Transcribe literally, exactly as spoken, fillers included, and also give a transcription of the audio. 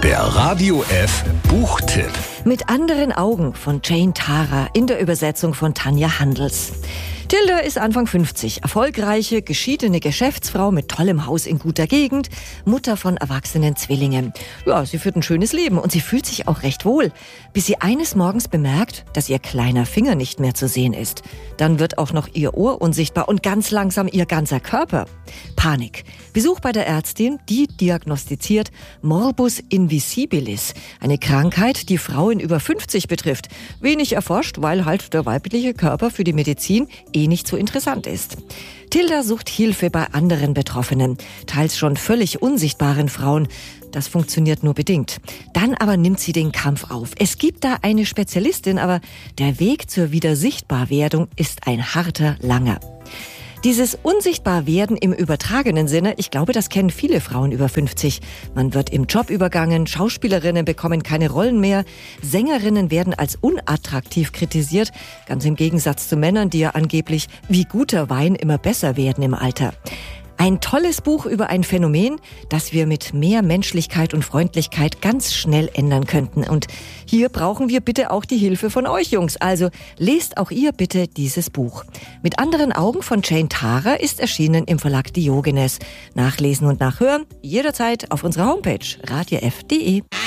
Der Radio F Buchtipp. Mit anderen Augen von Jane Tara in der Übersetzung von Tanja Handels. Tilda ist Anfang fünfzig, erfolgreiche, geschiedene Geschäftsfrau mit tollem Haus in guter Gegend, Mutter von erwachsenen Zwillingen. Ja, sie führt ein schönes Leben und sie fühlt sich auch recht wohl, bis sie eines Morgens bemerkt, dass ihr kleiner Finger nicht mehr zu sehen ist. Dann wird auch noch ihr Ohr unsichtbar und ganz langsam ihr ganzer Körper. Panik. Besuch bei der Ärztin, die diagnostiziert Morbus invisibilis, eine Krankheit, die Frauen über fünfzig betrifft. Wenig erforscht, weil halt der weibliche Körper für die Medizin eh nicht so interessant ist. Tilda sucht Hilfe bei anderen Betroffenen, teils schon völlig unsichtbaren Frauen. Das funktioniert nur bedingt. Dann aber nimmt sie den Kampf auf. Es gibt da eine Spezialistin, aber der Weg zur Wiedersichtbarwerdung ist ein harter, langer. Dieses Unsichtbarwerden im übertragenen Sinne, ich glaube, das kennen viele Frauen über fünfzig. Man wird im Job übergangen, Schauspielerinnen bekommen keine Rollen mehr, Sängerinnen werden als unattraktiv kritisiert, ganz im Gegensatz zu Männern, die ja angeblich wie guter Wein immer besser werden im Alter. Ein tolles Buch über ein Phänomen, das wir mit mehr Menschlichkeit und Freundlichkeit ganz schnell ändern könnten. Und hier brauchen wir bitte auch die Hilfe von euch, Jungs. Also lest auch ihr bitte dieses Buch. Mit anderen Augen von Jane Tara ist erschienen im Verlag Diogenes. Nachlesen und nachhören jederzeit auf unserer Homepage radio f punkt de.